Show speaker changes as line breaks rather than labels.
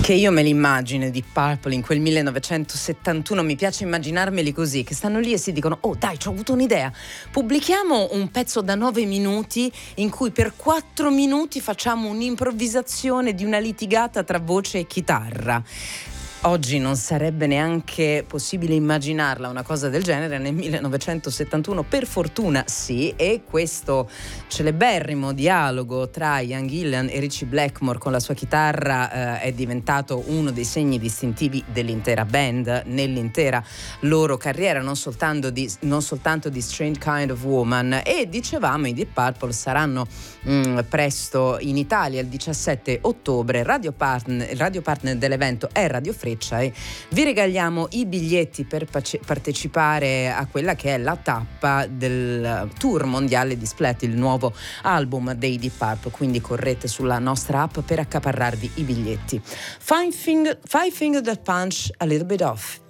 Che io me li immagino di Purple in quel 1971, mi piace immaginarmeli così, che stanno lì e si dicono: oh dai, ci ho avuto un'idea, pubblichiamo un pezzo da 9 minuti in cui per 4 minuti facciamo un'improvvisazione di una litigata tra voce e chitarra. Oggi non sarebbe neanche possibile immaginarla una cosa del genere, nel 1971 per fortuna sì, e questo celeberrimo dialogo tra Ian Gillan e Ritchie Blackmore con la sua chitarra è diventato uno dei segni distintivi dell'intera band nell'intera loro carriera, non soltanto di Strange Kind of Woman. E dicevamo, i Deep Purple saranno presto in Italia il 17 ottobre, radio partner dell'evento è Radio Freccia, e vi regaliamo i biglietti per partecipare a quella che è la tappa del tour mondiale di Splat, il nuovo album dei Deep Purple, quindi correte sulla nostra app per accaparrarvi i biglietti. Five Finger That Punch a Little Bit Off.